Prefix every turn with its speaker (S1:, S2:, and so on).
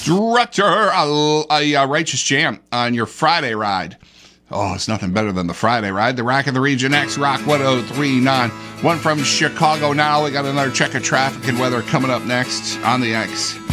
S1: Structure a righteous jam on your Friday ride. Oh, it's nothing better than the Friday ride. The Rock of the Region X Rock 103.9. One from Chicago now. We got another check of traffic and weather coming up next on the X.